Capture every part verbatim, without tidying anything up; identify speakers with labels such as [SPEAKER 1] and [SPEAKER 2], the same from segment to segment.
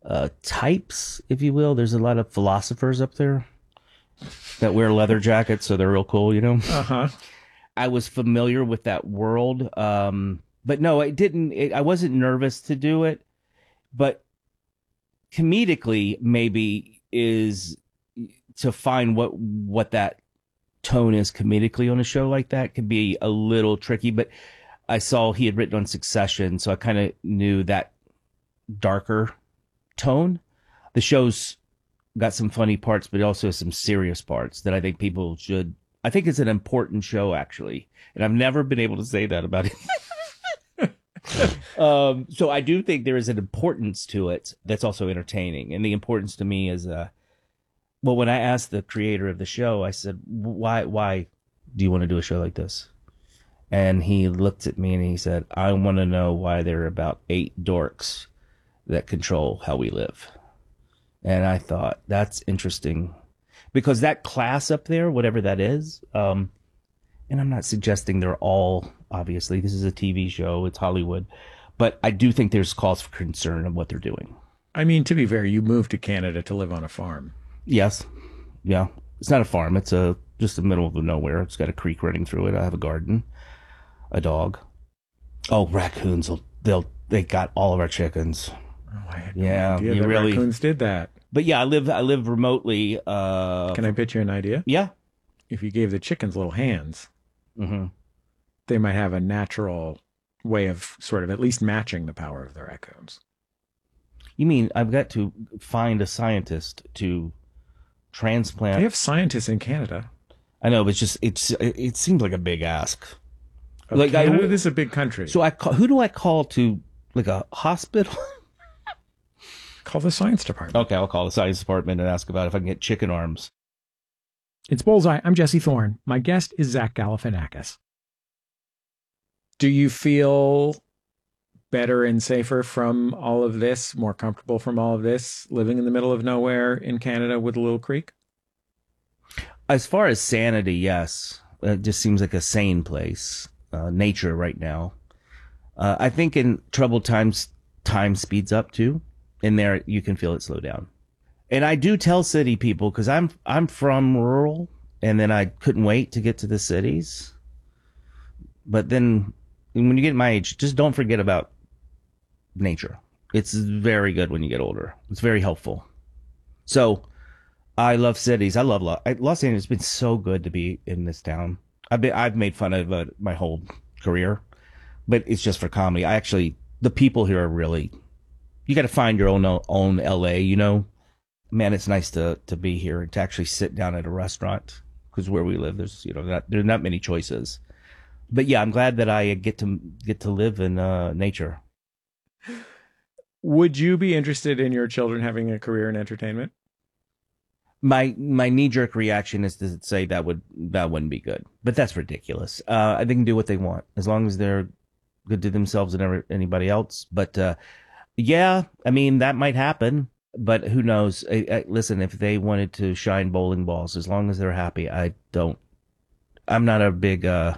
[SPEAKER 1] uh, types, if you will. There's a lot of philosophers up there that wear leather jackets, so they're real cool, you know?
[SPEAKER 2] Uh-huh.
[SPEAKER 1] I was familiar with that world. Um, but no, I didn't, it, I wasn't nervous to do it, but comedically maybe is to find what, what that tone is comedically on a show like that could be a little tricky, but I saw he had written on Succession, so I kind of knew that darker tone. The show's got some funny parts, but also some serious parts that I think people should. I think it's an important show, actually, and I've never been able to say that about it. um, so I do think there is an importance to it that's also entertaining, and the importance to me is, uh, well, when I asked the creator of the show, I said, "Why, why do you want to do a show like this?" And he looked at me and he said, "I want to know why there are about eight dorks that control how we live." And I thought, that's interesting. Because that class up there, whatever that is, um, and I'm not suggesting they're all, obviously, this is a T V show, it's Hollywood, but I do think there's cause for concern of what they're doing.
[SPEAKER 2] I mean, to be fair, you moved to Canada to live on a farm.
[SPEAKER 1] Yes. Yeah. It's not a farm. It's a just the middle of nowhere. It's got a creek running through it. I have a garden, a dog. Oh, raccoons. Will, they'll, they got all of our chickens.
[SPEAKER 2] Oh, I had
[SPEAKER 1] yeah,
[SPEAKER 2] no idea
[SPEAKER 1] you
[SPEAKER 2] that
[SPEAKER 1] really,
[SPEAKER 2] raccoons did that.
[SPEAKER 1] But yeah, I live I live remotely. Uh,
[SPEAKER 2] Can I pitch you an idea?
[SPEAKER 1] Yeah.
[SPEAKER 2] If you gave the chickens little hands,
[SPEAKER 1] mm-hmm.
[SPEAKER 2] they might have a natural way of sort of at least matching the power of the raccoons.
[SPEAKER 1] You mean I've got to find a scientist to transplant?
[SPEAKER 2] They have scientists in Canada.
[SPEAKER 1] I know, but it's just it's it, it seems like a big ask.
[SPEAKER 2] Of
[SPEAKER 1] like
[SPEAKER 2] Canada,
[SPEAKER 1] I,
[SPEAKER 2] this is a big country.
[SPEAKER 1] So I call, who do I call to like a hospital?
[SPEAKER 2] Call the science department.
[SPEAKER 1] Okay, I'll call the science department and ask about if I can get chicken arms.
[SPEAKER 2] It's Bullseye. I'm Jesse Thorne. My guest is Zach Galifianakis. Do you feel better and safer from all of this, more comfortable from all of this, living in the middle of nowhere in Canada with a little creek?
[SPEAKER 1] As far as sanity, yes. It just seems like a sane place. Uh, nature right now. Uh, I think in troubled times, time speeds up too. In there, you can feel it slow down. And I do tell city people, because I'm I'm from rural, and then I couldn't wait to get to the cities. But then when you get my age, just don't forget about nature. It's very good when you get older. It's very helpful. So I love cities. I love Los, Los Angeles. It's been so good to be in this town. I've been I've made fun of it my whole career, but it's just for comedy. I actually, the people here are really, you got to find your own own L A, you know. Man, it's nice to to be here and to actually sit down at a restaurant, because where we live, there's you know not, there's not many choices. But yeah, I'm glad that I get to get to live in uh, nature.
[SPEAKER 2] Would you be interested in your children having a career in entertainment?
[SPEAKER 1] My my knee jerk reaction is to say that would that wouldn't be good, but that's ridiculous. Uh, they can do what they want as long as they're good to themselves and every, anybody else. But uh, yeah, I mean that might happen. But who knows? I, I, listen, if they wanted to shine bowling balls, as long as they're happy, I don't. I'm not a big. Uh,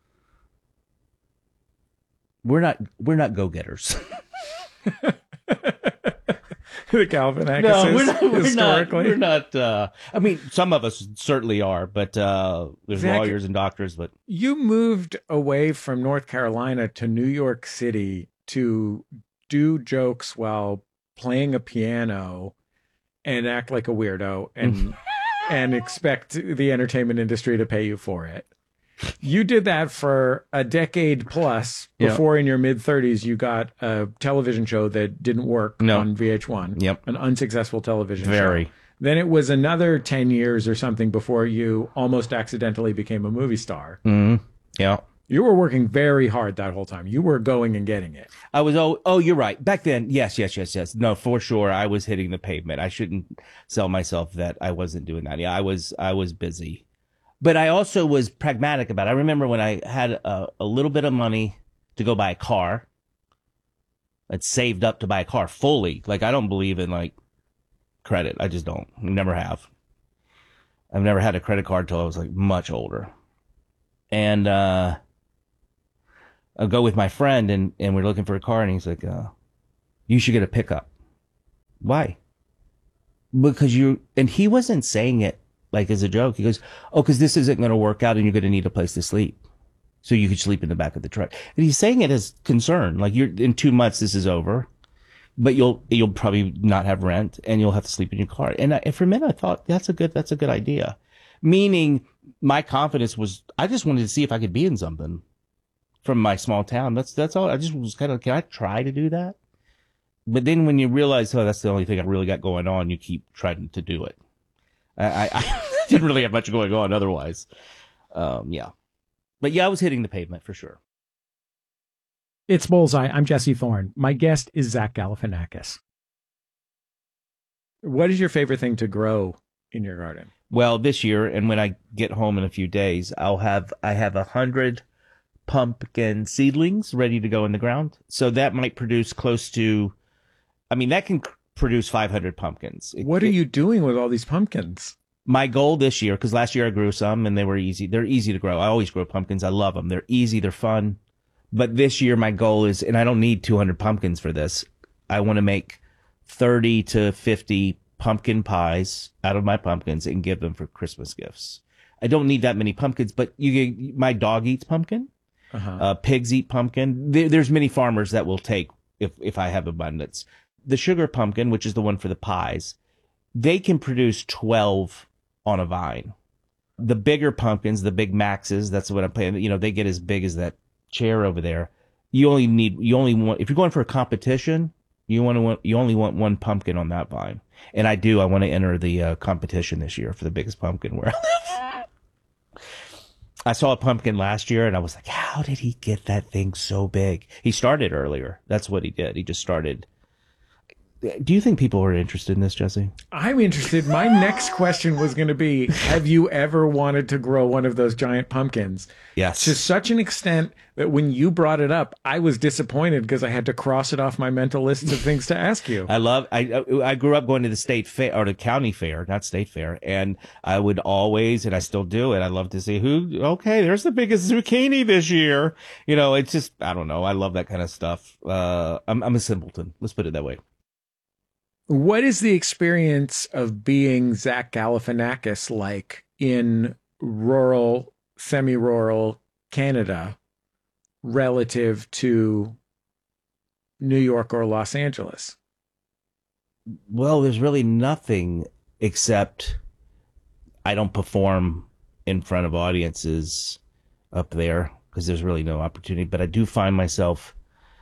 [SPEAKER 1] we're not. We're not go getters.
[SPEAKER 2] The Galifianakis
[SPEAKER 1] no, we're not. We're
[SPEAKER 2] historically.
[SPEAKER 1] not. We're not uh, I mean, some of us certainly are, but uh, there's
[SPEAKER 2] Zach,
[SPEAKER 1] lawyers and doctors. But
[SPEAKER 2] you moved away from North Carolina to New York City to do jokes while playing a piano and act like a weirdo and and expect the entertainment industry to pay you for it. You did that for a decade plus before, yep. In your mid thirties, you got a television show that didn't work no. on V H one.
[SPEAKER 1] Yep.
[SPEAKER 2] An unsuccessful television
[SPEAKER 1] Very.
[SPEAKER 2] show. Then it was another ten years or something before you almost accidentally became a movie star.
[SPEAKER 1] Mm-hmm. Yeah.
[SPEAKER 2] You were working very hard that whole time. You were going and getting it.
[SPEAKER 1] I was, oh, oh, you're right. Back then, yes, yes, yes, yes. No, for sure, I was hitting the pavement. I shouldn't sell myself that I wasn't doing that. Yeah, I was, I was busy. But I also was pragmatic about it. I remember when I had a, a little bit of money to go buy a car. I'd saved up to buy a car fully. Like, I don't believe in, like, credit. I just don't. Never have. I've never had a credit card till I was, like, much older. And uh, I'll go with my friend, and, and we're looking for a car, and he's like, uh, you should get a pickup. Why? Because you, and he wasn't saying it like as a joke. He goes, oh, because this isn't going to work out and you're going to need a place to sleep. So you could sleep in the back of the truck. And he's saying it as concern. Like, you're in two months, this is over, but you'll, you'll probably not have rent and you'll have to sleep in your car. And, I, and for a minute I thought that's a good, that's a good idea. Meaning my confidence was, I just wanted to see if I could be in something from my small town. That's, that's all. I just was kind of, can I try to do that? But then when you realize, oh, that's the only thing I really got going on, you keep trying to do it. I, I, I didn't really have much going on otherwise. Um, yeah. But yeah, I was hitting the pavement for sure.
[SPEAKER 3] It's Bullseye. I'm Jesse Thorne. My guest is Zach Galifianakis.
[SPEAKER 2] What is your favorite thing to grow in your garden?
[SPEAKER 1] Well, this year, and when I get home in a few days, I'll have, I have a hundred pumpkin seedlings ready to go in the ground. So that might produce close to, I mean, that can produce five hundred pumpkins. It,
[SPEAKER 2] what are
[SPEAKER 1] it,
[SPEAKER 2] you doing with all these pumpkins?
[SPEAKER 1] My goal this year, because last year I grew some and they were easy. They're easy to grow. I always grow pumpkins. I love them. They're easy. They're fun. But this year my goal is, and I don't need two hundred pumpkins for this. I want to make thirty to fifty pumpkin pies out of my pumpkins and give them for Christmas gifts. I don't need that many pumpkins, but you, my dog eats pumpkin. Uh-huh. Uh, pigs eat pumpkin. There, there's many farmers that will take if, if I have abundance. The sugar pumpkin, which is the one for the pies, they can produce twelve on a vine. The bigger pumpkins, the big maxes, that's what I'm playing. You know, they get as big as that chair over there. You only need, you only want, if you're going for a competition, you want to want, you only want one pumpkin on that vine. And I do, I want to enter the uh, competition this year for the biggest pumpkin where I live. I saw a pumpkin last year and I was like, how did he get that thing so big? He started earlier. That's what he did. He just started. Do you think people are interested in this, Jesse?
[SPEAKER 2] I'm interested. My next question was going to be, have you ever wanted to grow one of those giant pumpkins?
[SPEAKER 1] Yes.
[SPEAKER 2] To such an extent that when you brought it up, I was disappointed because I had to cross it off my mental list of things to ask you.
[SPEAKER 1] I love, I, I grew up going to the state fair, or the county fair, not state fair. And I would always, and I still do it. I love to see who, okay, there's the biggest zucchini this year. You know, it's just, I don't know. I love that kind of stuff. Uh, I'm, I'm a simpleton. Let's put it that way.
[SPEAKER 2] What is the experience of being Zach Galifianakis like in rural, semi-rural Canada relative to New York or Los Angeles?
[SPEAKER 1] Well, there's really nothing except I don't perform in front of audiences up there because there's really no opportunity. But I do find myself,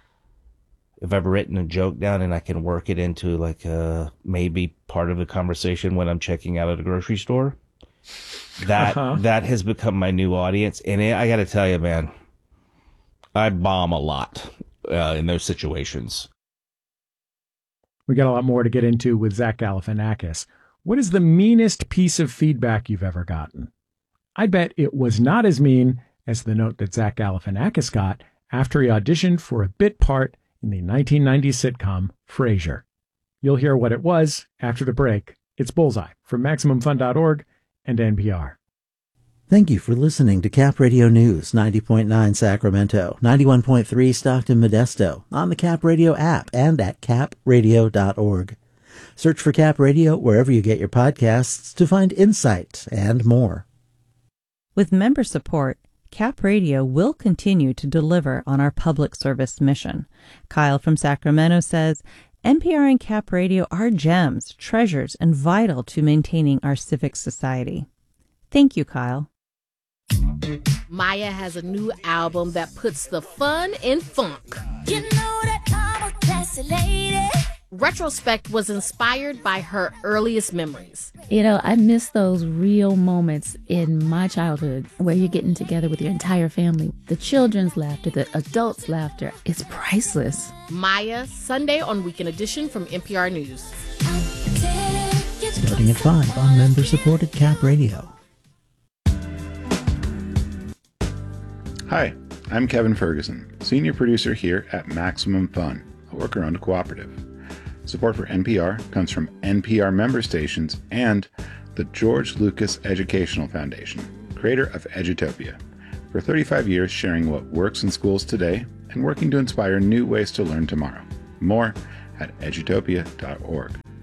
[SPEAKER 1] if I've written a joke down and I can work it into like uh maybe part of the conversation when I'm checking out at a grocery store, that uh-huh. that has become my new audience. And it, I got to tell you, man, I bomb a lot uh, in those situations.
[SPEAKER 3] We got a lot more to get into with Zach Galifianakis. What is the meanest piece of feedback you've ever gotten? I bet it was not as mean as the note that Zach Galifianakis got after he auditioned for a bit part in the nineteen nineties sitcom Frasier. You'll hear what it was after the break. It's Bullseye from Maximum Fun dot org and N P R.
[SPEAKER 4] Thank you for listening to Cap Radio News, ninety point nine Sacramento, ninety-one point three Stockton Modesto, on the Cap Radio app and at cap radio dot org. Search for Cap Radio wherever you get your podcasts to find insight and more.
[SPEAKER 5] With member support, Cap Radio will continue to deliver on our public service mission. Kyle from Sacramento says, N P R and Cap Radio are gems, treasures, and vital to maintaining our civic society. Thank you, Kyle.
[SPEAKER 6] Maya has a new album that puts the fun in funk.
[SPEAKER 7] You know that I'm a classy lady.
[SPEAKER 6] Retrospect was inspired by her earliest memories.
[SPEAKER 8] You know, I miss those real moments in my childhood where you're getting together with your entire family. The children's laughter, the adults' laughter, it's priceless.
[SPEAKER 6] Maya, Sunday on Weekend Edition from N P R News.
[SPEAKER 4] Starting at five on member-supported Cap Radio.
[SPEAKER 9] Hi, I'm Kevin Ferguson, senior producer here at Maximum Fun, a worker-owned cooperative. Support for N P R comes from N P R member stations and the George Lucas Educational Foundation, creator of Edutopia, for thirty-five years sharing what works in schools today and working to inspire new ways to learn tomorrow. More at edutopia dot org.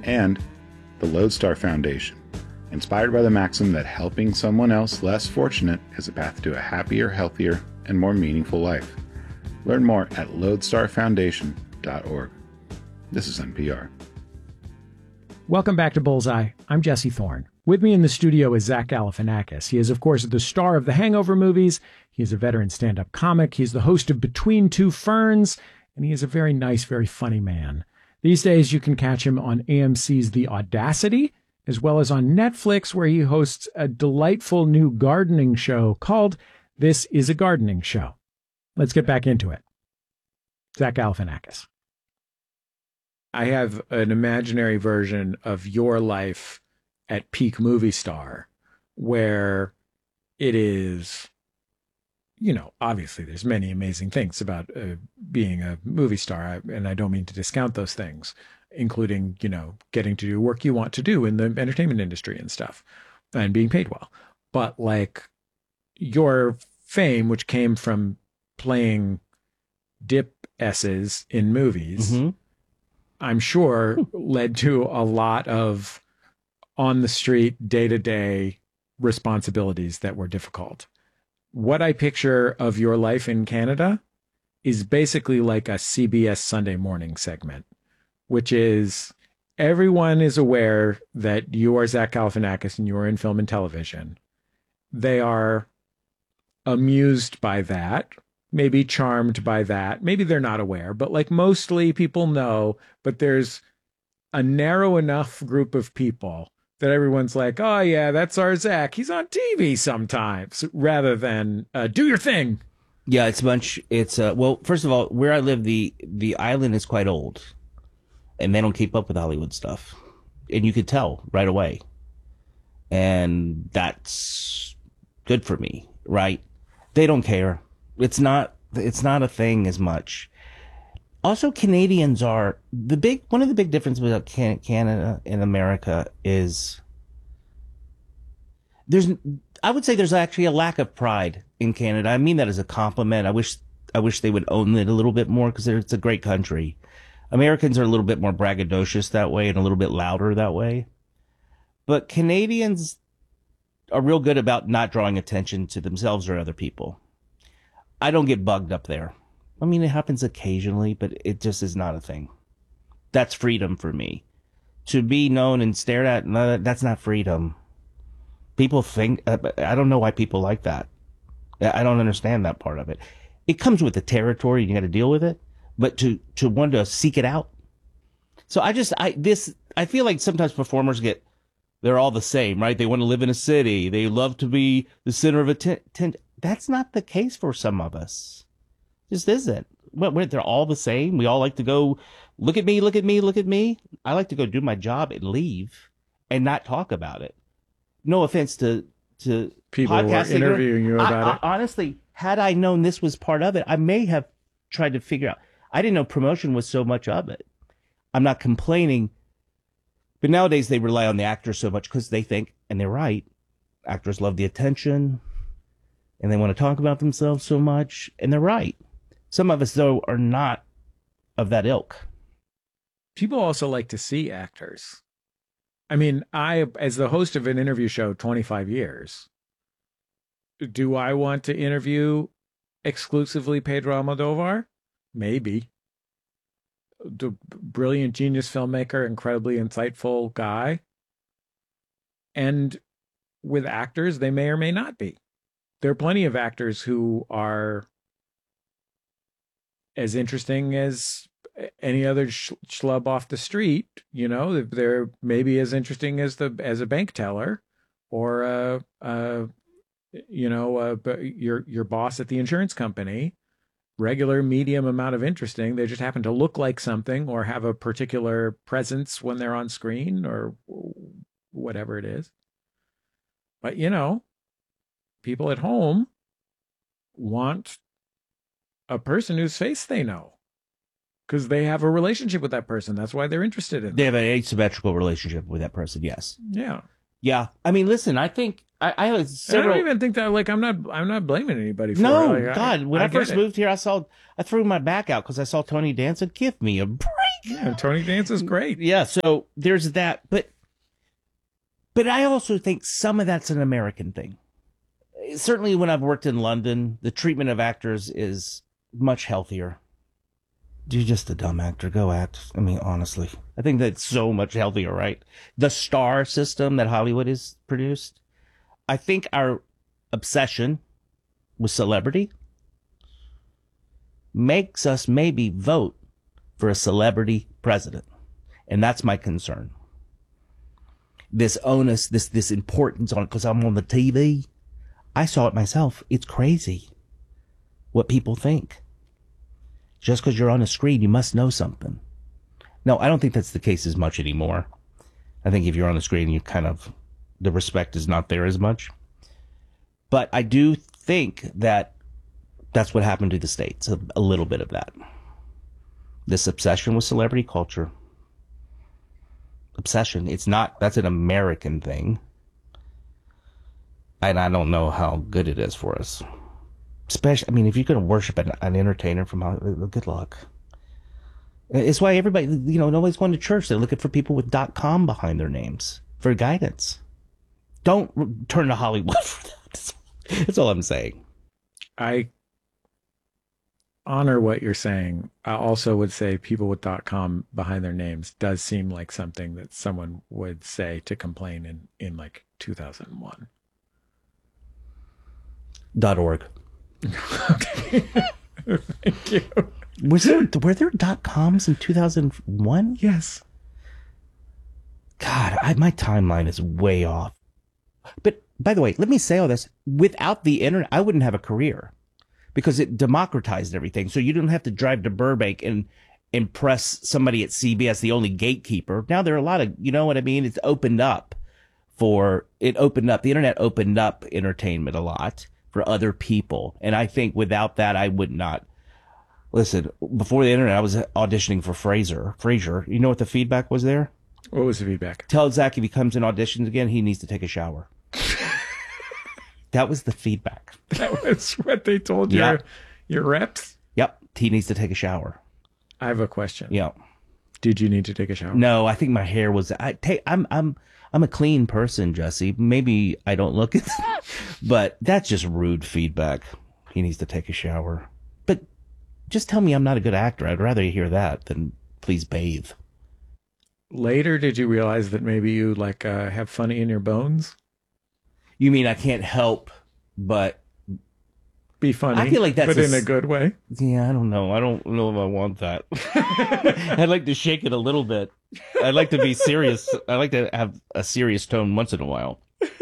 [SPEAKER 9] and the Lodestar Foundation, inspired by the maxim that helping someone else less fortunate is a path to a happier, healthier, and more meaningful life. Learn more at lodestar foundation dot org. This is N P R.
[SPEAKER 3] Welcome back to Bullseye. I'm Jesse Thorne. With me in the studio is Zach Galifianakis. He is, of course, the star of the Hangover movies. He is a veteran stand-up comic. He's the host of Between Two Ferns, and he is a very nice, very funny man. These days, you can catch him on A M C's The Audacity, as well as on Netflix, where he hosts a delightful new gardening show called This is a Gardening Show. Let's get back into it. Zach Galifianakis.
[SPEAKER 2] I have an imaginary version of your life at peak movie star, where it is, you know, obviously there's many amazing things about uh, being a movie star, and I don't mean to discount those things, including, you know, getting to do work you want to do in the entertainment industry and stuff, and being paid well. But like your fame, which came from playing dip S's in movies,
[SPEAKER 1] Mm-hmm.
[SPEAKER 2] I'm sure led to a lot of on the street, day to day responsibilities that were difficult. What I picture of your life in Canada is basically like a C B S Sunday morning segment, which is everyone is aware that you are Zach Galifianakis and you are in film and television. They are amused by that, maybe charmed by that. Maybe they're not aware, but like mostly people know, but there's a narrow enough group of people that everyone's like, oh yeah, that's our Zach. He's on T V sometimes, rather than uh, do your thing.
[SPEAKER 1] Yeah, it's much. It's uh, well, first of all, where I live, the the island is quite old, and they don't keep up with Hollywood stuff, and you could tell right away. And that's good for me, right? They don't care. It's not. It's not a thing as much. Also, Canadians are the big, one of the big differences about Can- Canada and America is there's, I would say there's actually a lack of pride in Canada. I mean that as a compliment. I wish, I wish they would own it a little bit more because it's a great country. Americans are a little bit more braggadocious that way and a little bit louder that way. But Canadians are real good about not drawing attention to themselves or other people. I don't get bugged up there. I mean, it happens occasionally, but it just is not a thing. That's freedom for me. To be known and stared at, no, that's not freedom. People think, I don't know why people like that. I don't understand that part of it. It comes with the territory, you got to deal with it, but to, to want to seek it out. So I just, I, this, I feel like sometimes performers get, they're all the same, right? They want to live in a city. They love to be the center of attention. That's not the case for some of us. Just isn't. Well, they're all the same. We all like to go, look at me, look at me, look at me. I like to go do my job and leave and not talk about it. No offense to to
[SPEAKER 2] people who are interviewing you about
[SPEAKER 1] I, I,
[SPEAKER 2] it.
[SPEAKER 1] Honestly, had I known this was part of it, I may have tried to figure out. I didn't know promotion was so much of it. I'm not complaining, but nowadays they rely on the actors so much because they think, and they're right, actors love the attention and they want to talk about themselves so much, and they're right. Some of us, though, are not of that ilk.
[SPEAKER 2] People also like to see actors. I mean, I, as the host of an interview show, twenty-five years, do I want to interview exclusively Pedro Almodovar? Maybe. The brilliant genius filmmaker, incredibly insightful guy. And with actors, they may or may not be. There are plenty of actors who are as interesting as any other sh- schlub off the street. You know, they're maybe as interesting as the as a bank teller, or uh, uh, you know, uh, your your boss at the insurance company. Regular, medium amount of interesting. They just happen to look like something or have a particular presence when they're on screen or whatever it is. But you know, people at home want a person whose face they know because they have a relationship with that person. That's why they're interested in them.
[SPEAKER 1] They have an asymmetrical relationship with that person, yes.
[SPEAKER 2] Yeah.
[SPEAKER 1] Yeah. I mean, listen, I think I, I have several.
[SPEAKER 2] I don't even think that, like, I'm not, I'm not blaming anybody for
[SPEAKER 1] no,
[SPEAKER 2] it. Like,
[SPEAKER 1] God,
[SPEAKER 2] I,
[SPEAKER 1] when I,
[SPEAKER 2] I
[SPEAKER 1] first
[SPEAKER 2] it.
[SPEAKER 1] moved here, I saw, I threw my back out because I saw Tony Danza. Give me a break.
[SPEAKER 2] Yeah, Tony Danza is great.
[SPEAKER 1] Yeah. So there's that. But, but I also think some of that's an American thing. Certainly when I've worked in London, the treatment of actors is much healthier. You're just a dumb actor. Go act. I mean, honestly, I think that's so much healthier, right? The star system that Hollywood has produced. I think our obsession with celebrity makes us maybe vote for a celebrity president. And that's my concern. This onus, this, this importance on it, because I'm on the T V. I saw it myself. It's crazy what people think. Just because you're on a screen, you must know something. No, I don't think that's the case as much anymore. I think if you're on the screen, you kind of, the respect is not there as much. But I do think that that's what happened to the States, a, a little bit of that. This obsession with celebrity culture. Obsession. It's not, that's an American thing. And I don't know how good it is for us. Especially, I mean, if you're going to worship an, an entertainer from Hollywood, good luck. It's why everybody, you know, nobody's going to church. They're looking for people with .com behind their names for guidance. Don't turn to Hollywood for that. That's all I'm saying.
[SPEAKER 2] I honor what you're saying. I also would say people with .com behind their names does seem like something that someone would say to complain in, in like two thousand one.
[SPEAKER 1] Dot org.
[SPEAKER 2] Okay. Thank you.
[SPEAKER 1] Was there, were there dot coms in two thousand one?
[SPEAKER 2] Yes.
[SPEAKER 1] God, I, my timeline is way off. But by the way, let me say all this. Without the internet, I wouldn't have a career because it democratized everything. So you don't have to drive to Burbank and impress somebody at C B S, the only gatekeeper. Now there are a lot of, you know what I mean? It's opened up for, it opened up, the internet opened up entertainment a lot for other people. And I think without that, I would not. Listen, before the internet, I was auditioning for Frasier. Frasier, you know what the feedback was there?
[SPEAKER 2] What was the feedback?
[SPEAKER 1] Tell Zach if he comes in auditions again, he needs to take a shower. That was the feedback.
[SPEAKER 2] That was what they told
[SPEAKER 1] Yeah.
[SPEAKER 2] your, your reps?
[SPEAKER 1] Yep, he needs to take a shower.
[SPEAKER 2] I have a question.
[SPEAKER 1] Yeah.
[SPEAKER 2] Did you need to take a shower?
[SPEAKER 1] No, I think my hair was. I take. I'm. I'm. I'm a clean person, Jesse. Maybe I don't look it, but that's just rude feedback. He needs to take a shower. But just tell me I'm not a good actor. I'd rather hear that than please bathe.
[SPEAKER 2] Later, did you realize that maybe you like uh, have funny in your bones?
[SPEAKER 1] You mean I can't help but
[SPEAKER 2] be funny?
[SPEAKER 1] I feel like that's
[SPEAKER 2] but
[SPEAKER 1] a,
[SPEAKER 2] in a good way.
[SPEAKER 1] Yeah, I don't know. I don't know if I want that. I'd like to shake it a little bit. I'd like to be serious. I like to have a serious tone once in a while.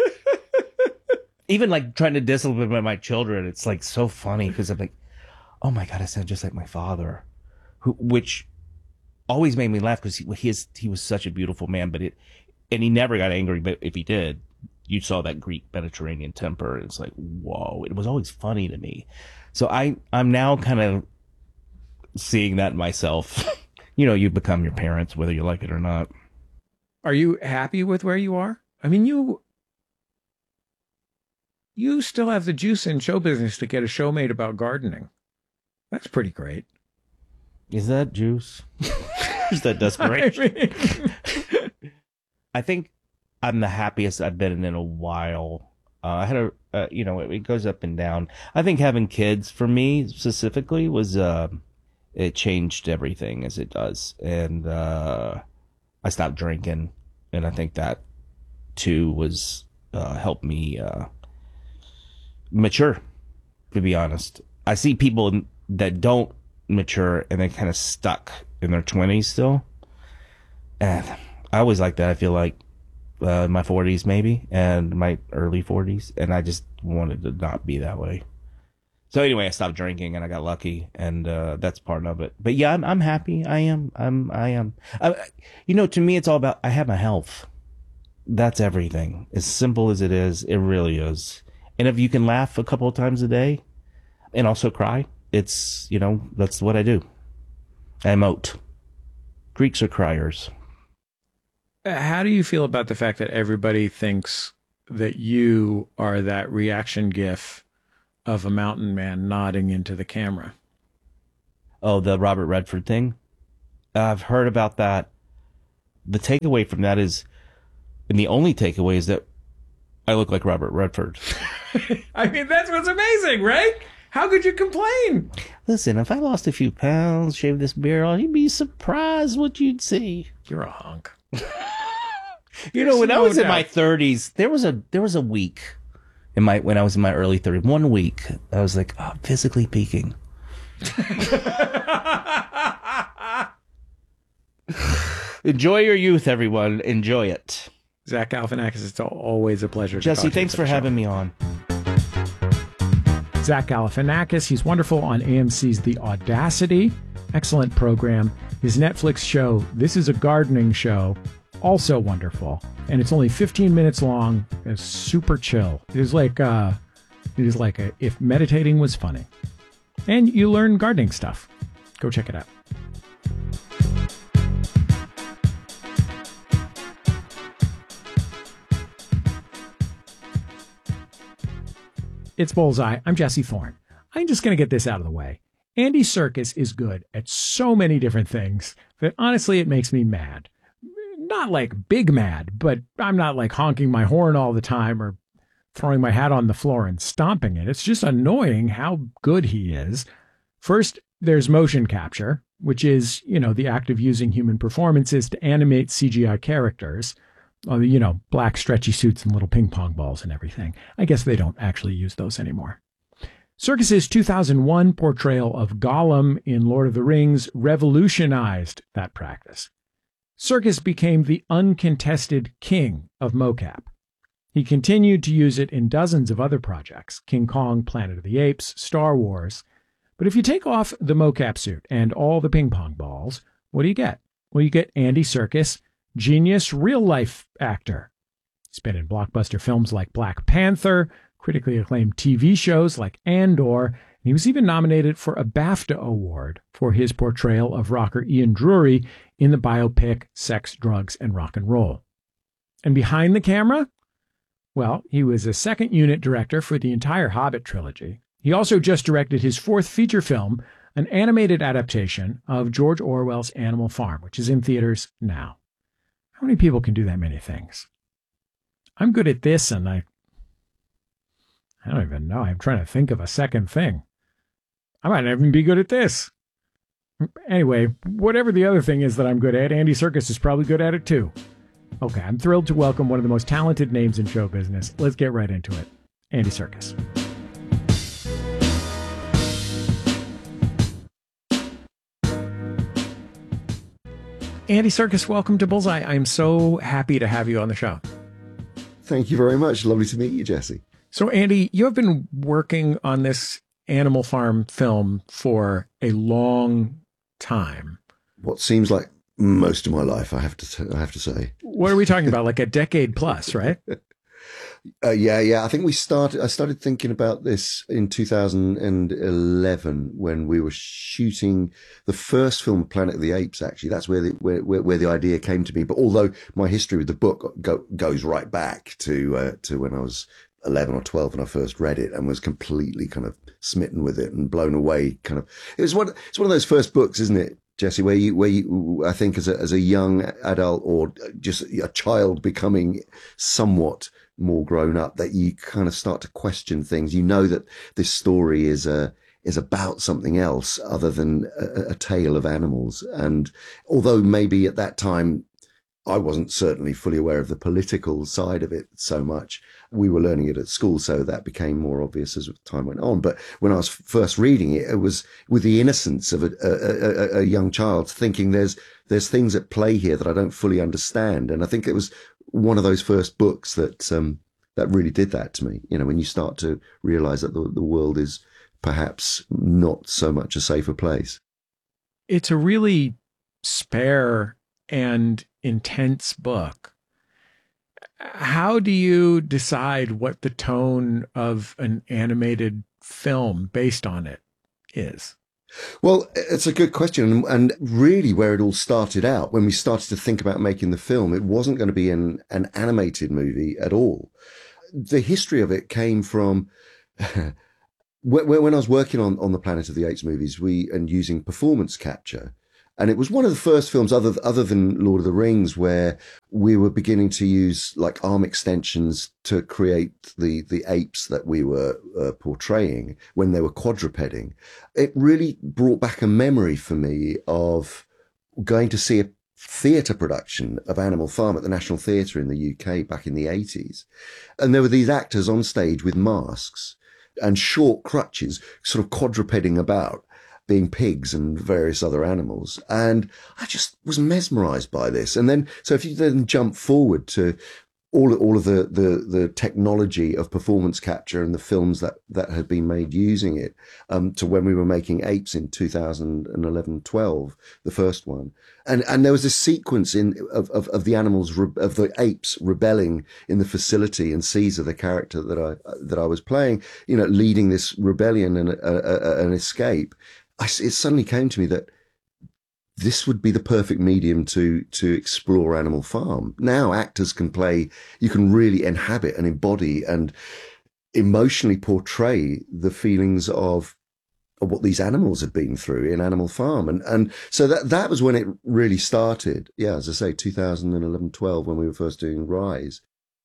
[SPEAKER 1] Even like trying to discipline my children, it's like so funny because I'm like, oh my God, I sound just like my father, who, which always made me laugh because he, he is, he was such a beautiful man, but it, and he never got angry, but if he did, you saw that Greek Mediterranean temper. And it's like, whoa, it was always funny to me. So I, I'm now kind of seeing that in myself. You know, you become your parents, whether you like it or not.
[SPEAKER 2] Are you happy with where you are? I mean, you, you still have the juice in show business to get a show made about gardening. That's pretty great.
[SPEAKER 1] Is that juice? Is that desperation? I, mean... I think I'm the happiest I've been in a while. Uh, I had a, uh, you know, it, it goes up and down. I think having kids for me specifically was, uh, it changed everything as it does. And, uh, I stopped drinking. And I think that too was, uh, helped me, uh, mature, to be honest. I see people that don't mature and they're kind of stuck in their twenties still. And I always like that. I feel like, uh, in my forties maybe and my early forties. And I just wanted to not be that way. So anyway, I stopped drinking and I got lucky, and uh, that's part of it. But yeah, I'm I'm happy. I am. I'm. I am. I, you know, to me, it's all about. I have my health. That's everything. As simple as it is, it really is. And if you can laugh a couple of times a day, and also cry, it's you know that's what I do. I emote. Greeks are criers.
[SPEAKER 2] How do you feel about the fact that everybody thinks that you are that reaction gif of a mountain man nodding into the camera?
[SPEAKER 1] Oh, the Robert Redford thing? I've heard about that. The takeaway from that is, and the only takeaway is that I look like Robert Redford.
[SPEAKER 2] I mean, that's what's amazing, right? How could you complain?
[SPEAKER 1] Listen, if I lost a few pounds, shaved this beard off, you'd be surprised what you'd see.
[SPEAKER 2] You're a hunk.
[SPEAKER 1] You know, when I was in my thirties, there was a there was a week in my when I was in my early thirties, one week, I was like, oh, I'm physically peaking. Enjoy your youth, everyone. Enjoy it.
[SPEAKER 2] Zach Galifianakis, it's always a pleasure.
[SPEAKER 1] Jesse,
[SPEAKER 2] to talk
[SPEAKER 1] thanks
[SPEAKER 2] to
[SPEAKER 1] for
[SPEAKER 2] show.
[SPEAKER 1] having me on.
[SPEAKER 3] Zach Galifianakis, he's wonderful on A M C's The Audacity. Excellent program. His Netflix show, This Is a Gardening Show, also wonderful. And it's only fifteen minutes long. It's super chill. It is like uh, it is like a, if meditating was funny. And you learn gardening stuff. Go check it out. It's Bullseye. I'm Jesse Thorne. I'm just going to get this out of the way. Andy Serkis is good at so many different things that honestly it makes me mad. Not like big mad, but I'm not like honking my horn all the time or throwing my hat on the floor and stomping it. It's just annoying how good he is. First, there's motion capture, which is, you know, the act of using human performances to animate C G I characters. Uh, you know, black stretchy suits and little ping pong balls and everything. I guess they don't actually use those anymore. Serkis's two thousand one portrayal of Gollum in Lord of the Rings revolutionized that practice. Serkis became the uncontested king of mocap. He continued to use it in dozens of other projects, King Kong, Planet of the Apes, Star Wars. But if you take off the mocap suit and all the ping pong balls, what do you get? Well, you get Andy Serkis, genius real-life actor. He's been in blockbuster films like Black Panther, critically acclaimed T V shows like Andor, and he was even nominated for a BAFTA award for his portrayal of rocker Ian Drury in the biopic Sex, Drugs, and Rock and Roll. And behind the camera? Well, he was a second unit director for the entire Hobbit trilogy. He also just directed his fourth feature film, an animated adaptation of George Orwell's Animal Farm, which is in theaters now. How many people can do that many things? I'm good at this, and I I don't even know. I'm trying to think of a second thing. I might not even be good at this. Anyway, whatever the other thing is that I'm good at, Andy Serkis is probably good at it too. Okay, I'm thrilled to welcome one of the most talented names in show business. Let's get right into it. Andy Serkis. Andy Serkis, welcome to Bullseye. I'm so happy to have you on the show.
[SPEAKER 10] Thank you very much. Lovely to meet you, Jesse.
[SPEAKER 3] So, Andy, you have been working on this Animal Farm film for a long time.
[SPEAKER 10] What seems like most of my life, I have to t- I have to say.
[SPEAKER 3] What are we talking about? Like a decade plus, right?
[SPEAKER 10] Uh, yeah, yeah. I think we started. I started thinking about this in two thousand eleven when we were shooting the first film, Planet of the Apes. Actually, that's where the where where, where the idea came to me. But although my history with the book go, goes right back to uh, to when I was eleven or twelve when I first read it and was completely kind of smitten with it and blown away. Kind of, it was one. It's one of those first books, isn't it, Jesse, where you, where you, I think as a, as a young adult or just a child becoming somewhat more grown up, that you kind of start to question things. You know that this story is a, is about something else other than a, a tale of animals. And although maybe at that time, I wasn't certainly fully aware of the political side of it so much. We were learning it at school, so that became more obvious as time went on. But when I was first reading it, it was with the innocence of a, a, a, a young child, thinking there's there's things at play here that I don't fully understand. And I think it was one of those first books that um, that really did that to me. You know, when you start to realize that the, the world is perhaps not so much a safer place.
[SPEAKER 3] It's a really spare and intense book. How do you decide what the tone of an animated film based on it is?
[SPEAKER 10] Well, it's a good question. And really where it all started out, when we started to think about making the film, it wasn't going to be an, an animated movie at all. The history of it came from when I was working on, on the Planet of the Apes movies, we and using performance capture. And it was one of the first films other, other than Lord of the Rings where we were beginning to use like arm extensions to create the, the apes that we were uh, portraying when they were quadrupeding. It really brought back a memory for me of going to see a theatre production of Animal Farm at the National Theatre in the U K back in the eighties. And there were these actors on stage with masks and short crutches, sort of quadrupeding about, being pigs and various other animals. And I just was mesmerized by this. And then, so if you then jump forward to all, all of the, the, the technology of performance capture and the films that, that had been made using it, um, to when we were making Apes in two thousand eleven, twelve, the first one. And, and there was a sequence in, of, of, of the animals, of the apes rebelling in the facility, and Caesar, the character that I, that I was playing, you know, leading this rebellion and a, a, an escape. I, it suddenly came to me that this would be the perfect medium to to explore Animal Farm. Now actors can play, you can really inhabit and embody and emotionally portray the feelings of, of what these animals had been through in Animal Farm. And and so that that was when it really started. Yeah, as I say, two thousand eleven, twelve, when we were first doing Rise.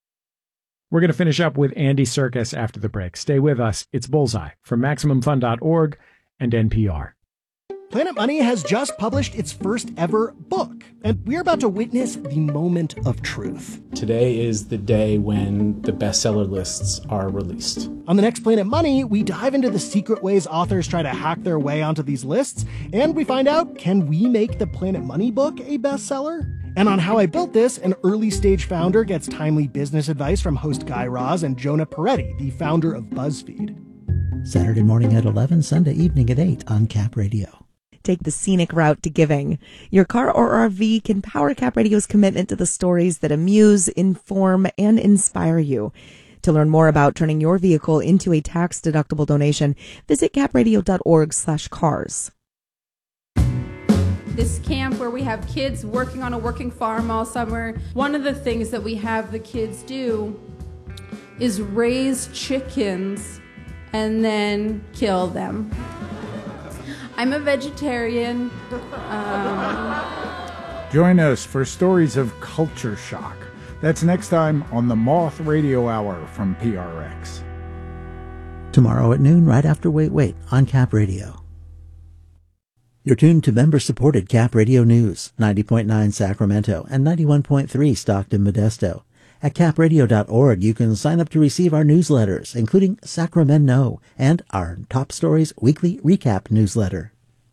[SPEAKER 3] We're going to finish up with Andy Serkis after the break. Stay with us. It's Bullseye from Maximum Fun dot org and N P R.
[SPEAKER 11] Planet Money has just published its first ever book, and we're about to witness the moment of truth.
[SPEAKER 12] Today is the day when the bestseller lists are released.
[SPEAKER 11] On the next Planet Money, we dive into the secret ways authors try to hack their way onto these lists, and we find out, can we make the Planet Money book a bestseller? And on How I Built This, an early-stage founder gets timely business advice from host Guy Raz and Jonah Peretti, the founder of BuzzFeed.
[SPEAKER 4] Saturday morning at eleven, Sunday evening at eight on Cap Radio.
[SPEAKER 13] Take the scenic route to giving. Your car or R V can power Cap Radio's commitment to the stories that amuse, inform, and inspire you. To learn more about turning your vehicle into a tax-deductible donation, visit capradio.org slash cars.
[SPEAKER 14] This camp where we have kids working on a working farm all summer, one of the things that we have the kids do is raise chickens and then kill them. I'm a vegetarian. Um...
[SPEAKER 15] Join us for stories of culture shock. That's next time on the Moth Radio Hour from P R X.
[SPEAKER 4] Tomorrow at noon, right after Wait Wait on Cap Radio. You're tuned to member-supported Cap Radio News, ninety point nine Sacramento and ninety-one point three Stockton Modesto. At cap radio dot org, you can sign up to receive our newsletters, including Sacramento and our Top Stories Weekly Recap newsletter.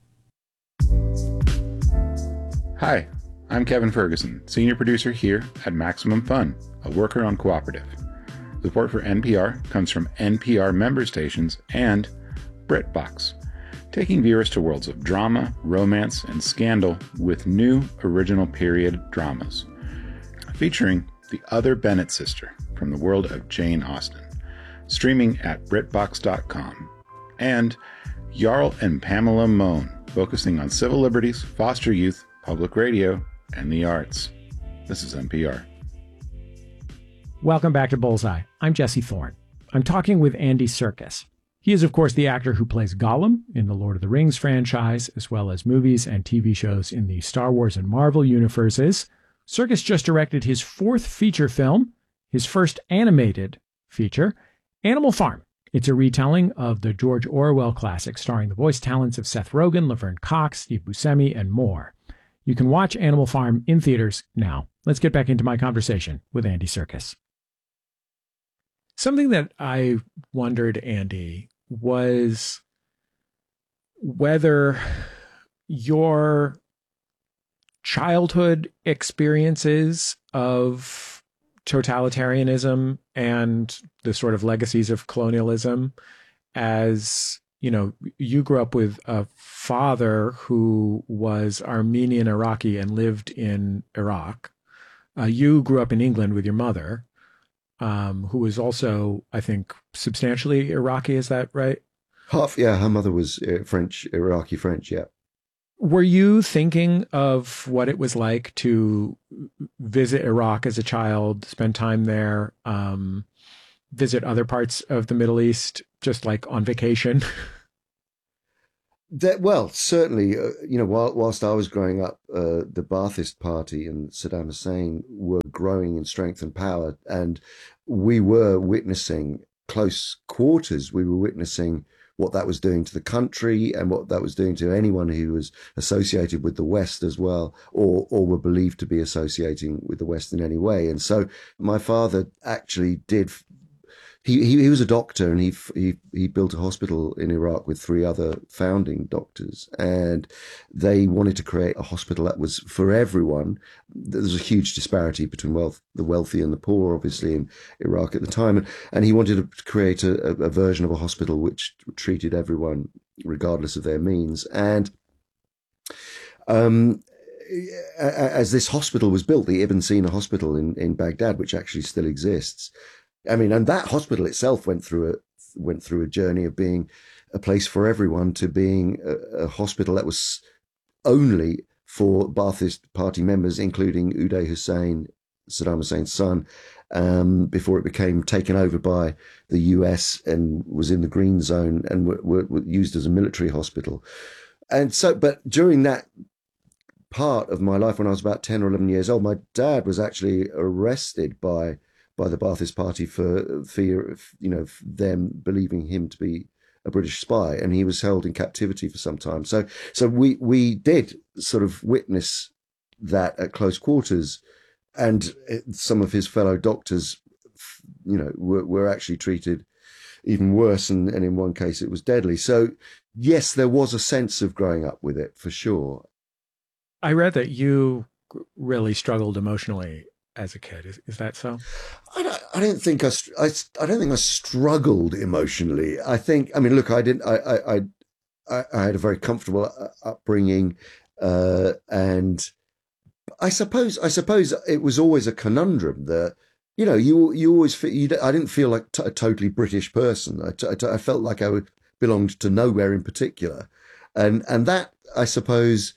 [SPEAKER 9] Hi, I'm Kevin Ferguson, senior producer here at Maximum Fun, a worker-owned cooperative. Support for N P R comes from N P R member stations and BritBox, taking viewers to worlds of drama, romance, and scandal with new original period dramas, featuring The Other Bennett Sister from the world of Jane Austen, streaming at britbox dot com, and Jarl and Pamela Mohn, focusing on civil liberties, foster youth, public radio, and the arts. This is N P R.
[SPEAKER 3] Welcome back to Bullseye. I'm Jesse Thorne. I'm talking with Andy Serkis. He is, of course, the actor who plays Gollum in the Lord of the Rings franchise, as well as movies and T V shows in the Star Wars and Marvel universes. Serkis just directed his fourth feature film, his first animated feature, Animal Farm. It's a retelling of the George Orwell classic starring the voice talents of Seth Rogen, Laverne Cox, Steve Buscemi, and more. You can watch Animal Farm in theaters now. Let's get back into my conversation with Andy Serkis. Something that I wondered, Andy, was whether your childhood experiences of totalitarianism and the sort of legacies of colonialism, as you know, you grew up with a father who was Armenian Iraqi and lived in Iraq. Uh, you grew up in England with your mother, um, who was also, I think, substantially Iraqi. Is that right?
[SPEAKER 10] Half, yeah. Her mother was uh, French, Iraqi French, yeah.
[SPEAKER 3] Were you thinking of what it was like to visit Iraq as a child, spend time there, um, visit other parts of the Middle East, just like on vacation?
[SPEAKER 10] That, well, certainly, uh, you know, while, whilst I was growing up, uh, the Ba'athist Party and Saddam Hussein were growing in strength and power, and we were witnessing close quarters. We were witnessing what that was doing to the country and what that was doing to anyone who was associated with the West as well, or or were believed to be associating with the West in any way. And so my father actually did. He, he he was a doctor, and he he he built a hospital in Iraq with three other founding doctors, and they wanted to create a hospital that was for everyone. There was a huge disparity between wealth, the wealthy and the poor, obviously, in Iraq at the time, and, and he wanted to create a, a version of a hospital which treated everyone regardless of their means. And um, as this hospital was built, the Ibn Sina Hospital in in Baghdad, which actually still exists. I mean, and that hospital itself went through a went through a journey of being a place for everyone to being a, a hospital that was only for Ba'athist Party members, including Uday Hussein, Saddam Hussein's son, um, before it became taken over by the U S and was in the green zone and were, were, were used as a military hospital. And so, but during that part of my life, when I was about ten or eleven years old, my dad was actually arrested by by the Ba'athist Party for fear of, you know, them believing him to be a British spy, and he was held in captivity for some time. So, so we we did sort of witness that at close quarters, and some of his fellow doctors, you know, were, were actually treated even worse, and, and in one case it was deadly. So, yes, there was a sense of growing up with it for sure.
[SPEAKER 3] I read that you really struggled emotionally as a kid. Is, is that so?
[SPEAKER 10] I don't, I don't think I, I, I don't think I struggled emotionally. I think, I mean, look, I didn't, I, I, I, I had a very comfortable upbringing. Uh, and I suppose, I suppose it was always a conundrum that, you know, you, you always feel, you, I didn't feel like t- a totally British person. I, t- I felt like I belonged to nowhere in particular. And, and that, I suppose,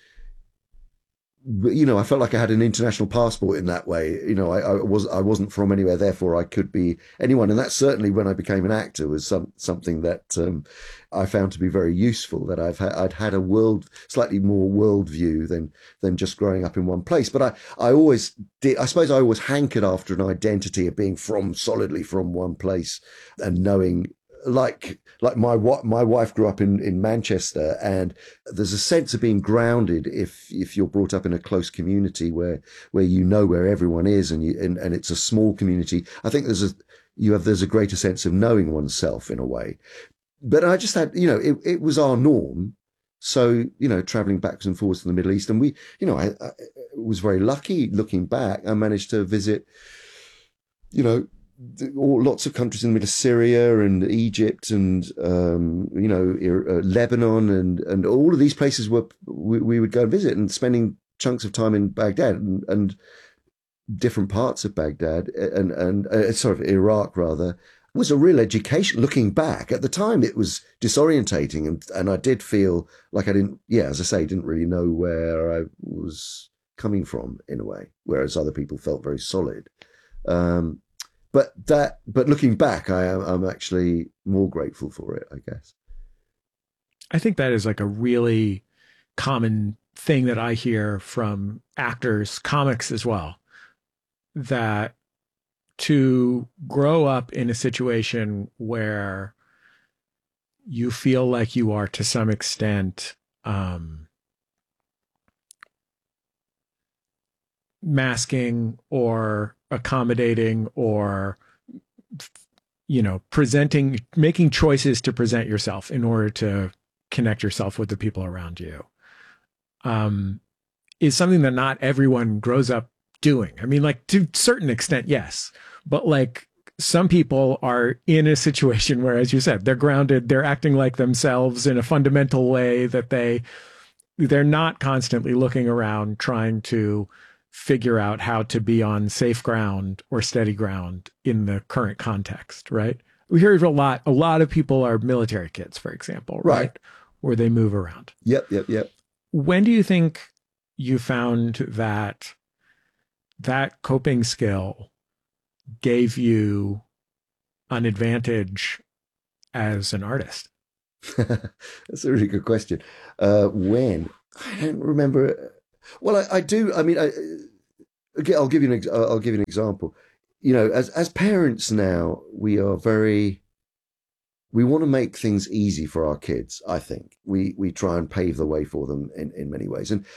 [SPEAKER 10] you know, I felt like I had an international passport in that way. You know, I, I was I wasn't from anywhere, therefore I could be anyone. And that certainly, when I became an actor, was some something that um, I found to be very useful. That I've had, I'd had a world, slightly more worldview than than just growing up in one place. But I I always did. I suppose I always hankered after an identity of being from solidly from one place and knowing. Like, like my my wife grew up in, in Manchester, and there's a sense of being grounded if if you're brought up in a close community where where you know where everyone is, and you and, and it's a small community. I think there's a you have there's a greater sense of knowing oneself in a way. But I just had, you know, it it was our norm. So, you know, traveling backwards and forwards to the Middle East, and we, you know, I, I was very lucky looking back. I managed to visit, you know. All, lots of countries in the middle of Syria and Egypt and, um, you know, uh, Lebanon and, and all of these places where we, we would go and visit, and spending chunks of time in Baghdad and, and different parts of Baghdad and, and uh, sort of Iraq rather, was a real education. Looking back at the time, it was disorientating. And, and I did feel like I didn't, yeah, as I say, didn't really know where I was coming from in a way, whereas other people felt very solid. Um, But that, but looking back, I am I'm actually more grateful for it, I guess.
[SPEAKER 3] I think that is like a really common thing that I hear from actors, comics as well, that to grow up in a situation where you feel like you are to some extent um, masking or accommodating or, you know, presenting, making choices to present yourself in order to connect yourself with the people around you, um, is something that not everyone grows up doing. I mean, like, to a certain extent, yes, but like some people are in a situation where, as you said, they're grounded, they're acting like themselves in a fundamental way that they, they're not constantly looking around trying to figure out how to be on safe ground or steady ground in the current context, right? we hear it a lot. A lot of people are military kids, for example, right?
[SPEAKER 10] Right.
[SPEAKER 3] Where they move around.
[SPEAKER 10] Yep, yep, yep.
[SPEAKER 3] When do you think you found that that coping skill gave you an advantage as an artist?
[SPEAKER 10] That's a really good question. Uh, when? I don't remember. Well, I, I do. I mean, I, again, I'll give you an ex- I'll give you an example. You know, as as parents now, we are very. We want to make things easy for our kids. I think we we try and pave the way for them in, in many ways. And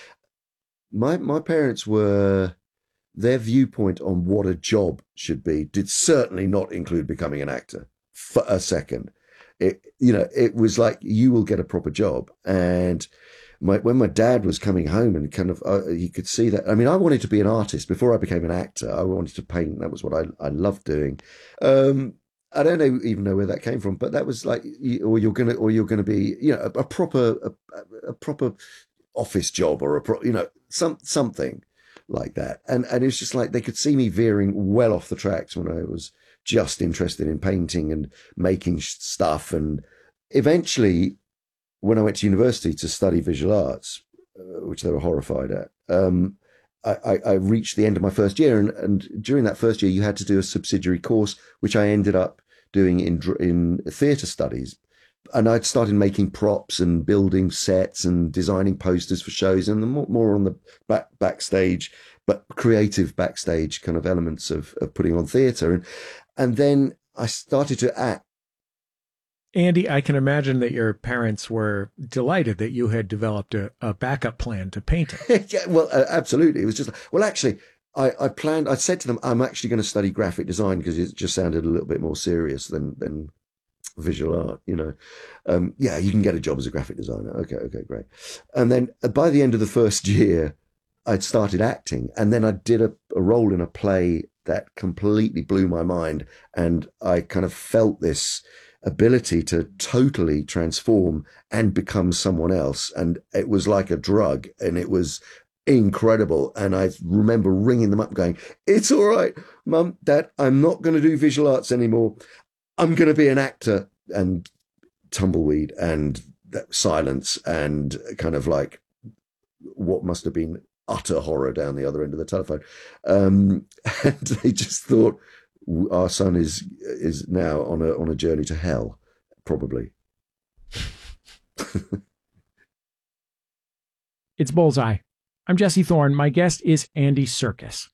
[SPEAKER 10] my my parents were, their viewpoint on what a job should be did certainly not include becoming an actor for a second. It, you know, it was like, you will get a proper job. And my, when my dad was coming home and kind of, uh, you could see that. I mean, I wanted to be an artist before I became an actor. I wanted to paint. That was what I, I loved doing. Um, I don't know, even know where that came from, but that was like, or you're going to, or you're going to be, you know, a, a proper, a, a proper office job or a, pro, you know, some, something like that. And, and it was just like, they could see me veering well off the tracks when I was just interested in painting and making stuff. And eventually, when I went to university to study visual arts, uh, which they were horrified at, um, I, I reached the end of my first year. And, and during that first year, you had to do a subsidiary course, which I ended up doing in, in theatre studies. And I'd started making props and building sets and designing posters for shows, and more, more on the back backstage, but creative backstage kind of elements of, of putting on theatre. And, and then I started to act.
[SPEAKER 3] Andy, I can imagine that your parents were delighted that you had developed a, a backup plan to painting.
[SPEAKER 10] Yeah, well, uh, absolutely. It was just, well, actually, I, I planned, I said to them, I'm actually going to study graphic design because it just sounded a little bit more serious than, than visual art, you know. Um, yeah, you can get a job as a graphic designer. Okay, okay, great. And then by the end of the first year, I'd started acting, and then I did a, a role in a play that completely blew my mind. And I kind of felt this ability to totally transform and become someone else. And it was like a drug, and it was incredible. And I remember ringing them up going, it's all right, Mum, Dad, I'm not going to do visual arts anymore. I'm going to be an actor. And tumbleweed and silence and kind of like what must have been utter horror down the other end of the telephone. Um, and they just thought, our son is is now on a on a journey to hell, probably.
[SPEAKER 3] It's Bullseye. I'm Jesse Thorne. My guest is Andy Serkis.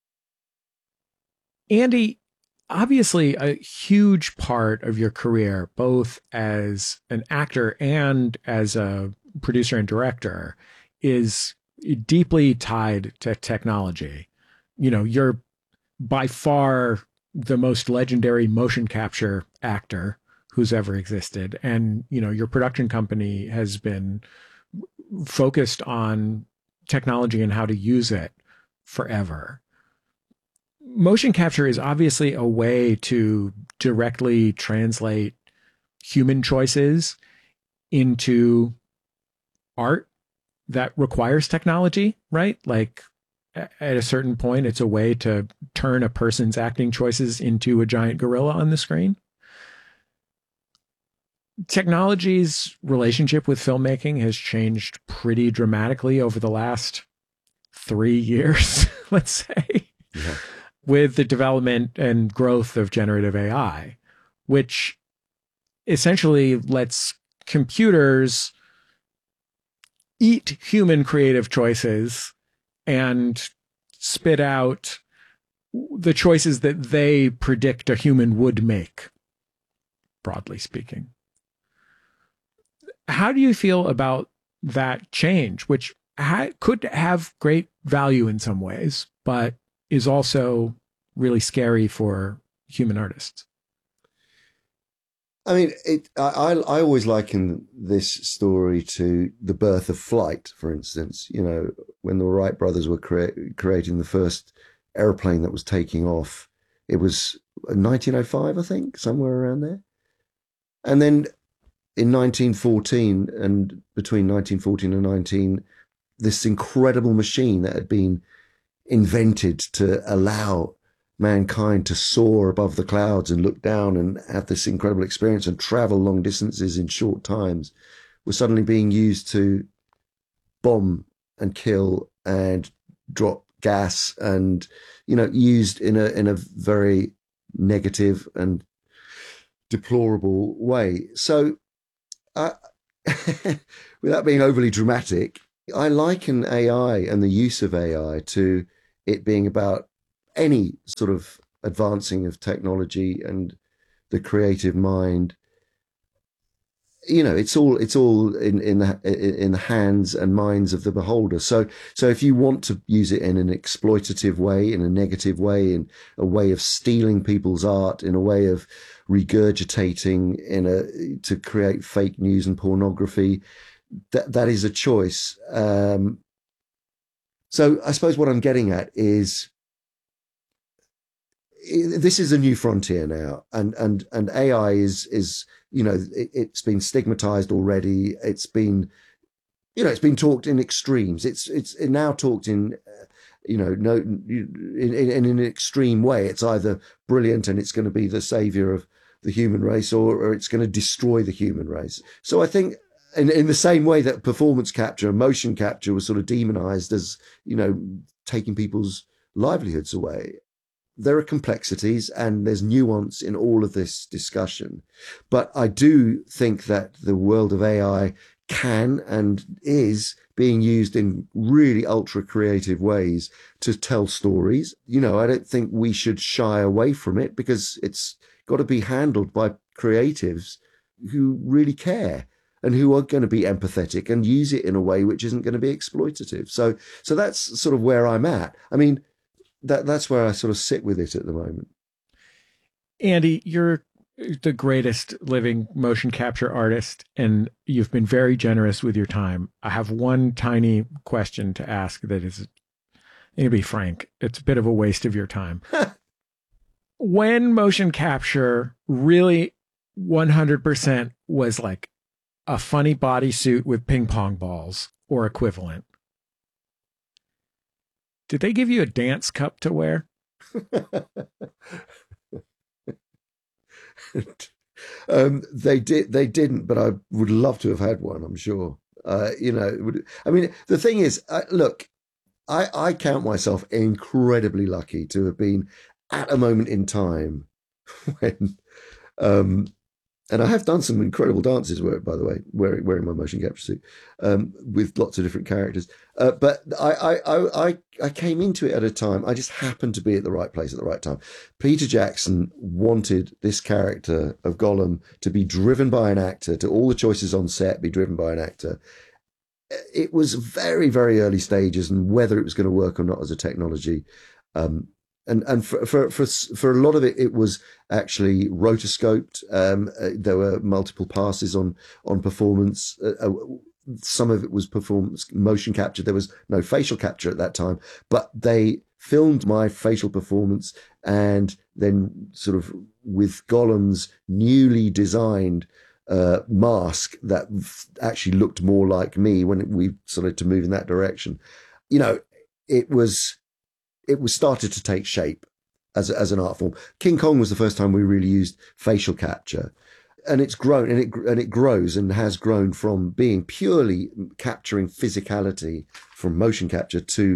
[SPEAKER 3] Andy, obviously a huge part of your career, both as an actor and as a producer and director, is deeply tied to technology. You know, you're by far the most legendary motion capture actor who's ever existed. And, you know, your production company has been focused on technology and how to use it forever. Motion capture is obviously a way to directly translate human choices into art that requires technology, right? Like, at a certain point, it's a way to turn a person's acting choices into a giant gorilla on the screen. Technology's relationship with filmmaking has changed pretty dramatically over the last three years, let's say, yeah. with the development and growth of generative A I, which essentially lets computers eat human creative choices and spit out the choices that they predict a human would make, broadly speaking. How do you feel about that change, which ha- could have great value in some ways, but is also really scary for human artists?
[SPEAKER 10] I mean, it, I, I always liken this story to the birth of flight, for instance. You know, when the Wright brothers were crea- creating the first airplane that was taking off, it was nineteen oh five, I think, somewhere around there. And then in nineteen fourteen, and between nineteen fourteen and nineteen, this incredible machine that had been invented to allow mankind to soar above the clouds and look down and have this incredible experience and travel long distances in short times was suddenly being used to bomb and kill and drop gas and, you know, used in a in a very negative and deplorable way. So, uh, without being overly dramatic, I liken A I and the use of A I to it being about any sort of advancing of technology and the creative mind. You know, it's all it's all in in the in the hands and minds of the beholder. So so if you want to use it in an exploitative way, in a negative way, in a way of stealing people's art, in a way of regurgitating, in a to create fake news and pornography, that that is a choice. Um, so I suppose what I'm getting at is, this is a new frontier now, and and and A I is is you know it, it's been stigmatized already. It's been you know it's been talked in extremes. It's it's now talked in uh, you know no in, in, in an extreme way. It's either brilliant and it's going to be the savior of the human race, or, or it's going to destroy the human race. So I think in in the same way that performance capture and motion capture was sort of demonized as you know taking people's livelihoods away, there are complexities and there's nuance in all of this discussion. But I do think that the world of A I can and is being used in really ultra creative ways to tell stories. You know, I don't think we should shy away from it, because it's got to be handled by creatives who really care and who are going to be empathetic and use it in a way which isn't going to be exploitative. So, so that's sort of where I'm at. I mean, That that's where I sort of sit with it at the moment.
[SPEAKER 2] Andy, you're the greatest living motion capture artist, and you've been very generous with your time. I have one tiny question to ask that is, to be frank, it's a bit of a waste of your time. When motion capture really one hundred percent was like a funny bodysuit with ping pong balls or equivalent, did they give you a dance cup to wear?
[SPEAKER 10] um, they did. They didn't, but I would love to have had one. I'm sure. Uh, you know, it would, I mean, the thing is, uh, look, I, I count myself incredibly lucky to have been at a moment in time when, um, and I have done some incredible dances, where, by the way, wearing wearing my motion capture suit, um, with lots of different characters. Uh, but I, I, I, I came into it at a time. I just happened to be at the right place at the right time. Peter Jackson wanted this character of Gollum to be driven by an actor, to all the choices on set be driven by an actor. It was very, very early stages, and whether it was going to work or not as a technology. Um, And and for, for for for a lot of it, it was actually rotoscoped. Um, uh, there were multiple passes on on performance. Uh, uh, some of it was performance motion capture. There was no facial capture at that time, but they filmed my facial performance, and then sort of with Gollum's newly designed uh, mask that actually looked more like me when we started to move in that direction. You know, it was. It was started to take shape as as an art form. King Kong was the first time we really used facial capture, and it's grown and it and it grows and has grown from being purely capturing physicality from motion capture to,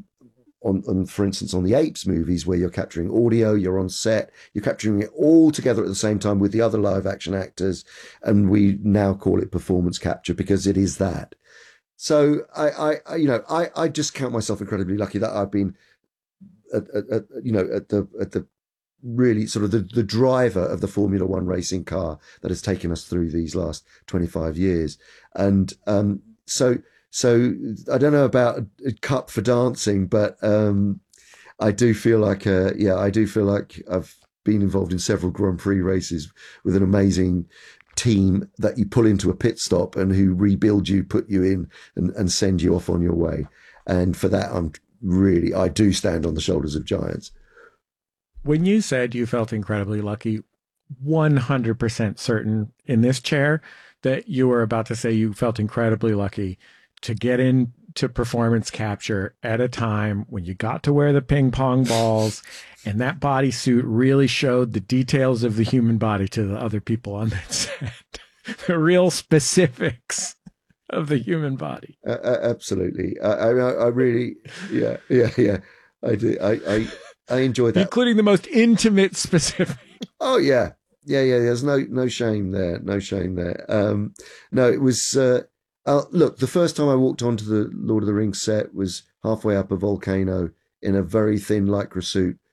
[SPEAKER 10] on, on for instance, on the Apes movies, where you're capturing audio, you're on set, you're capturing it all together at the same time with the other live action actors, and we now call it performance capture because it is that. So I, I you know, I I just count myself incredibly lucky that I've been. At, at, at, you know, at the at the really sort of the, the driver of the Formula One racing car that has taken us through these last twenty-five years, and um, so so I don't know about a, a cup for dancing, but um, I do feel like uh, yeah, I do feel like I've been involved in several Grand Prix races with an amazing team that you pull into a pit stop and who rebuild you, put you in, and, and send you off on your way. And for that, I'm really, I do stand on the shoulders of giants.
[SPEAKER 2] When you said you felt incredibly lucky, one hundred percent certain in this chair that you were about to say you felt incredibly lucky to get into to performance capture at a time when you got to wear the ping pong balls and that bodysuit really showed the details of the human body to the other people on that set. The real specifics of the human body.
[SPEAKER 10] Uh, uh, absolutely. I, I, I really, yeah, yeah, yeah. I do. I, I, I enjoyed that.
[SPEAKER 2] Including the most intimate specifics.
[SPEAKER 10] Oh, yeah. Yeah, yeah. There's no, no shame there. No shame there. Um, no, it was, uh, uh, look, the first time I walked onto the Lord of the Rings set was halfway up a volcano in a very thin lycra suit